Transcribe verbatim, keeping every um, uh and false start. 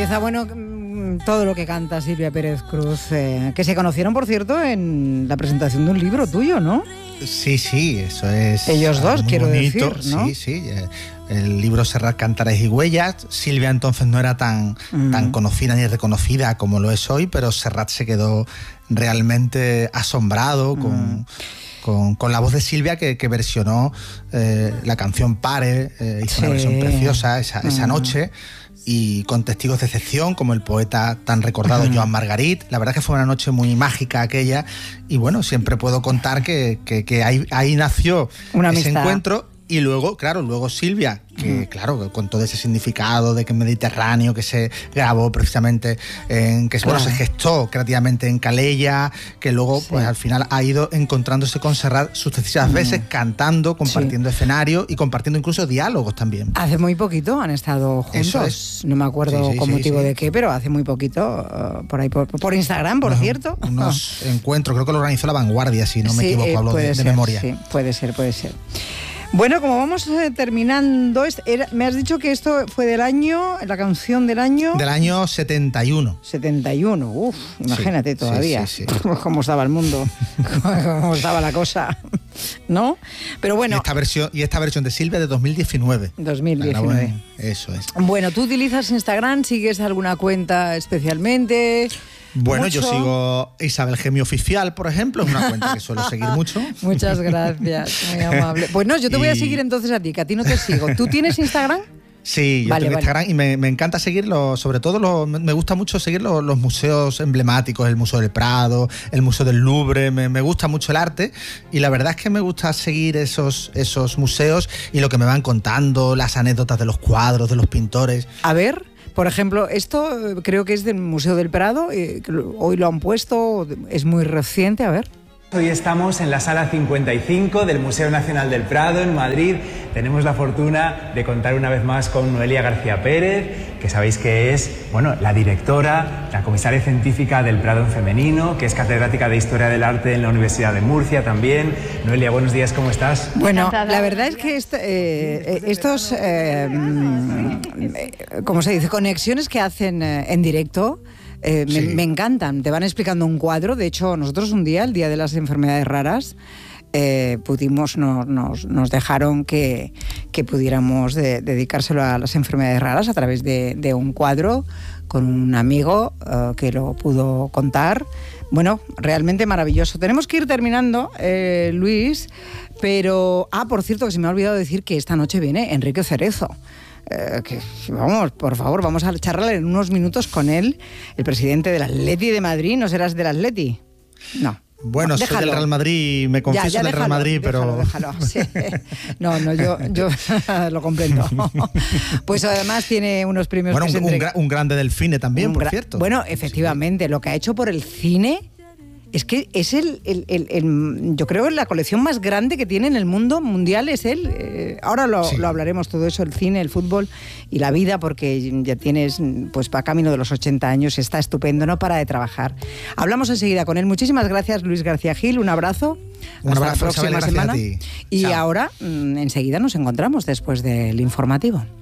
está bueno todo lo que canta Silvia Pérez Cruz, eh, que se conocieron, por cierto, en la presentación de un libro tuyo, ¿no? Sí, sí, eso es... Ellos dos, quiero bonito. decir, ¿no? Sí, sí, el libro Serrat, Cantares y Huellas. Silvia entonces no era tan, mm. tan conocida ni reconocida como lo es hoy, pero Serrat se quedó realmente asombrado mm. con... Con, con la voz de Silvia que, que versionó eh, la canción Pare, eh, hizo sí. una versión preciosa esa, esa mm. noche, y con testigos de excepción como el poeta tan recordado mm. Joan Margarit. La verdad es que fue una noche muy mágica aquella, y bueno, siempre puedo contar que, que, que ahí, ahí nació una ese amistad. encuentro. Y luego, claro, luego Silvia, que uh-huh. claro, con todo ese significado de que Mediterráneo, que se grabó precisamente, en, que claro. bueno, se gestó creativamente en Calella, que luego sí. pues al final ha ido encontrándose con Serrat sucesivas uh-huh. veces, cantando, compartiendo sí. escenario y compartiendo incluso diálogos también. Hace muy poquito han estado juntos, no me acuerdo sí, sí, con sí, motivo sí. de qué, pero hace muy poquito, uh, por ahí por, por Instagram, por unos, cierto. Unos encuentros, creo que lo organizó La Vanguardia, si no me sí, equivoco, hablo de, ser, de memoria. Sí, puede ser, puede ser. Bueno, como vamos eh, terminando, era, me has dicho que esto fue del año, la canción del año... Del año setenta y uno. setenta y uno, uff, imagínate sí, todavía sí, sí, sí. cómo estaba el mundo, cómo estaba la cosa, ¿no? Pero bueno... Y esta versión, y esta versión de Silvia de dos mil diecinueve. dos mil diecinueve. Eso es. Bueno, ¿tú utilizas Instagram? ¿Sigues alguna cuenta especialmente...? Bueno, ¿Mucho? Yo sigo Isabel Gemio Oficial, por ejemplo, es una cuenta que suelo seguir mucho. Muchas gracias, muy amable. Pues no, yo te voy y... a seguir entonces a ti, que a ti no te sigo. ¿Tú tienes Instagram? Sí, yo vale, tengo vale. Instagram y me, me encanta seguirlo, sobre todo lo, me gusta mucho seguir los, los museos emblemáticos, el Museo del Prado, el Museo del Louvre, me, me gusta mucho el arte, y la verdad es que me gusta seguir esos, esos museos y lo que me van contando, las anécdotas de los cuadros, de los pintores. A ver... Por ejemplo, esto creo que es del Museo del Prado, eh, hoy lo han puesto, es muy reciente, a ver. Hoy estamos en la sala cincuenta y cinco del Museo Nacional del Prado, en Madrid. Tenemos la fortuna de contar una vez más con Noelia García Pérez, que sabéis que es, bueno, la directora, la comisaria científica del Prado en femenino, que es catedrática de Historia del Arte en la Universidad de Murcia también. Noelia, buenos días, ¿cómo estás? Bueno, la verdad es que est- eh, estos, eh, ¿cómo se dice?, conexiones que hacen eh, en directo... Eh, sí. me, me encantan, te van explicando un cuadro. De hecho, nosotros un día, el día de las enfermedades raras, eh, pudimos, nos, nos, nos dejaron que, que pudiéramos de, dedicárselo a las enfermedades raras a través de, de un cuadro con un amigo uh, que lo pudo contar. Bueno, realmente maravilloso. Tenemos que ir terminando, eh, Luis, pero... Ah, por cierto, que se me ha olvidado decir que esta noche viene Enrique Cerezo. Eh, que, vamos, por favor, vamos a charlar en unos minutos con él, el presidente del Atleti de Madrid. ¿No serás del Atleti? No. Bueno, no, soy del Real Madrid, me confieso ya, ya, del déjalo, Real Madrid, déjalo, pero... Déjalo, sí. No, no, yo, yo lo comprendo. Pues además tiene unos premios... Bueno, que un, se un, gra- un grande del cine también, por gra- cierto. Bueno, efectivamente, sí. Lo que ha hecho por el cine... Es que es el, el, el, el, yo creo que la colección más grande que tiene en el mundo mundial es él. Eh, ahora lo, sí. lo hablaremos todo eso, el cine, el fútbol y la vida, porque ya tienes, pues, para camino de los ochenta años, está estupendo, no para de trabajar. Hablamos enseguida con él. Muchísimas gracias, Luis García Gil, un abrazo. Un Hasta abrazo, la próxima Isabel, semana. A ti. Y Chao. ahora, enseguida nos encontramos después del informativo.